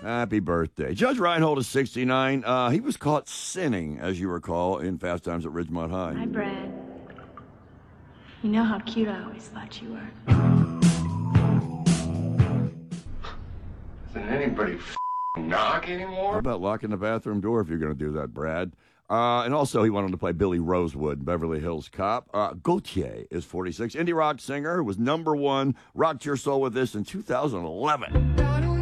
Happy birthday. Judge Reinhold is 69. He was caught sinning, as you recall, in Fast Times at Ridgemont High. Hi, Brad. You know how cute I always thought you were. Doesn't anybody knock How anymore? about locking the bathroom door if you're going to do that, Brad? And also, he went on to play Billy Rosewood, Beverly Hills Cop. Gautier is 46. Indie rock singer who was #1. Rocked Your Soul with this in 2011.